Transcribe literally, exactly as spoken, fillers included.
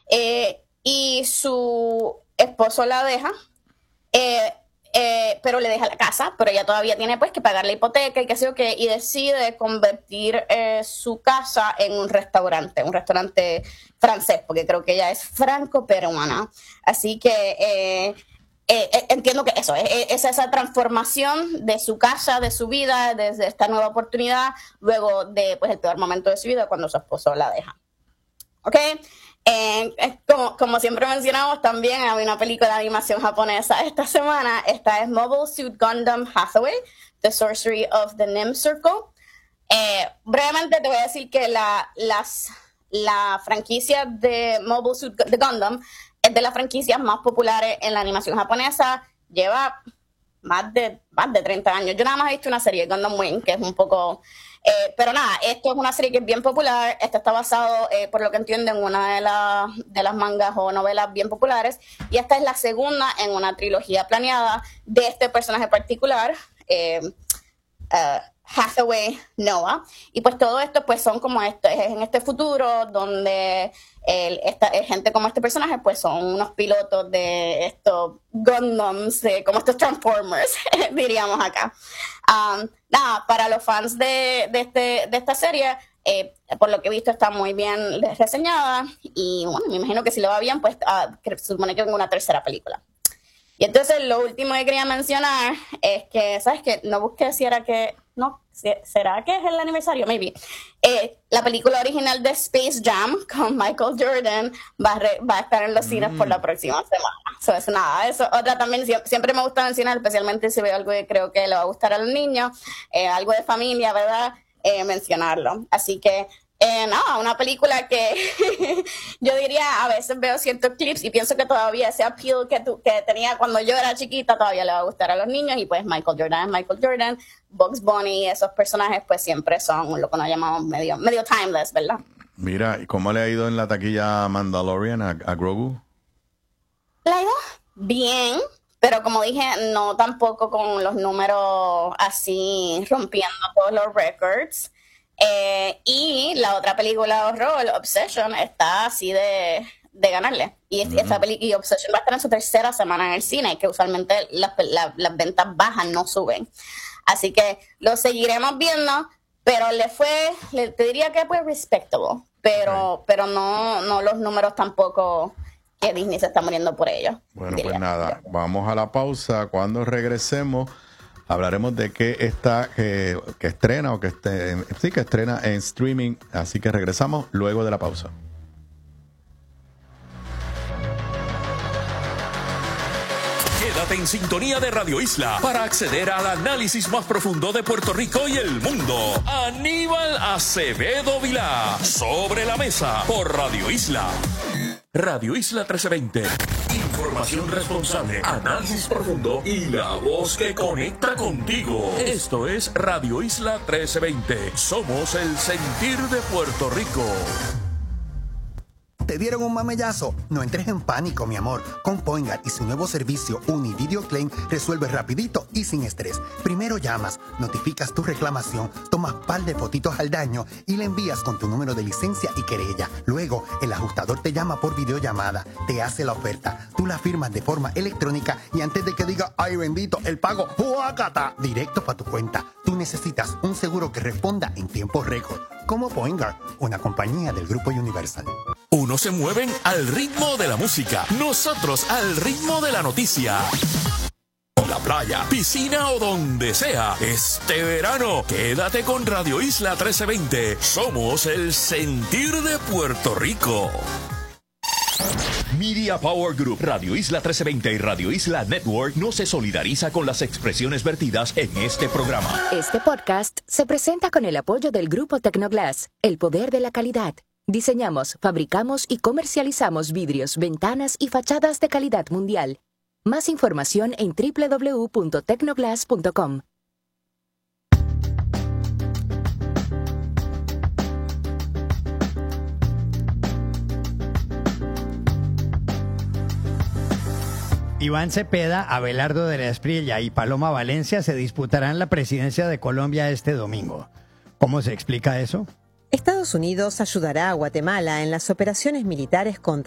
eh, y su esposo la deja, eh, eh, pero le deja la casa, pero ella todavía tiene pues que pagar la hipoteca y qué sé yo qué, y decide convertir eh, su casa en un restaurante, un restaurante francés, porque creo que ella es franco-peruana. Así que eh, eh, eh, entiendo que eso, es, es esa transformación de su casa, de su vida, desde esta nueva oportunidad, luego de pues el peor momento de su vida cuando su esposo la deja. ¿Ok? Eh, como, como siempre mencionamos, también hay una película de animación japonesa esta semana. Esta es Mobile Suit Gundam Hathaway, The Sorcery of the Nim Circle. Eh, brevemente te voy a decir que la, las, la franquicia de Mobile Suit de Gundam es de las franquicias más populares en la animación japonesa. Lleva más de, más de treinta años. Yo nada más he visto una serie, Gundam Wing, que es un poco... Eh, pero nada, esto es una serie que es bien popular. Este está basado, eh, por lo que entiendo, en una de, la, de las mangas o novelas bien populares. Y esta es la segunda en una trilogía planeada de este personaje particular, eh, uh, Hathaway Noah. Y pues todo esto pues son como esto, es en este futuro donde el, esta, gente como este personaje pues son unos pilotos de estos Gundams, de, como estos Transformers, diríamos acá. Um, nada, para los fans de, de, este, de esta serie, eh, por lo que he visto está muy bien reseñada y bueno, me imagino que si lo va bien pues uh, se supone que venga una tercera película. Y entonces lo último que quería mencionar es que, ¿sabes qué? No busqué si era que... No, ¿será que es el aniversario? Maybe. Eh, la película original de Space Jam con Michael Jordan va a, re, va a estar en los cines mm. por la próxima semana. So, es nada, eso. Otra también, siempre me gusta mencionar, especialmente si veo algo que creo que le va a gustar a los niños, eh, algo de familia, ¿verdad? Eh, mencionarlo. Así que... Eh, no, una película que yo diría, a veces veo ciertos clips y pienso que todavía ese appeal que, tu, que tenía cuando yo era chiquita todavía le va a gustar a los niños, y pues Michael Jordan es Michael Jordan, Bugs Bunny, esos personajes pues siempre son lo que nos llamamos medio, medio timeless, ¿verdad? Mira, ¿y cómo le ha ido en la taquilla Mandalorian a, a Grogu? Le ha ido bien, pero como dije, no tampoco con los números así rompiendo todos los records. Eh, y la otra película de horror, Obsession, está así de, de ganarle. Y, mm-hmm. esta peli- y Obsession va a estar en su tercera semana en el cine, que usualmente las, la, las ventas bajas no suben. Así que lo seguiremos viendo, pero le fue, le, te diría que fue respectable, pero, okay. pero no, no los números tampoco que Disney se está muriendo por ellos. Bueno, diría. Pues nada, vamos a la pausa. Cuando regresemos hablaremos de qué está, que, que estrena o que esté, sí, que estrena en streaming. Así que regresamos luego de la pausa. Quédate en sintonía de Radio Isla para acceder al análisis más profundo de Puerto Rico y el mundo. Aníbal Acevedo Vilá, Sobre la Mesa, por Radio Isla. Radio Isla trece veinte. Información responsable, análisis profundo y la voz que conecta contigo. Esto es Radio Isla trece veinte. Somos el sentir de Puerto Rico. ¿Te dieron un mamellazo? No entres en pánico, mi amor. Con Poingar y su nuevo servicio Univideo Claim resuelves rapidito y sin estrés. Primero llamas, notificas tu reclamación, tomas par de fotitos al daño y le envías con tu número de licencia y querella. Luego, el ajustador te llama por videollamada, te hace la oferta, tú la firmas de forma electrónica y antes de que diga, ¡ay bendito! El pago, ¡huácata! Directo para tu cuenta. Tú necesitas un seguro que responda en tiempo récord. Como Poingar, una compañía del Grupo Universal. Unos se mueven al ritmo de la música, nosotros al ritmo de la noticia. La playa, piscina o donde sea, este verano, quédate con Radio Isla trece veinte. Somos el sentir de Puerto Rico. Media Power Group, Radio Isla trece veinte y Radio Isla Network no se solidariza con las expresiones vertidas en este programa. Este podcast se presenta con el apoyo del Grupo Tecnoglass, el poder de la calidad. Diseñamos, fabricamos y comercializamos vidrios, ventanas y fachadas de calidad mundial. Más información en doble u doble u doble u punto tecnoglass punto com. Iván Cepeda, Abelardo de la Espriella y Paloma Valencia se disputarán la presidencia de Colombia este domingo. ¿Cómo se explica eso? Estados Unidos ayudará a Guatemala en las operaciones militares contra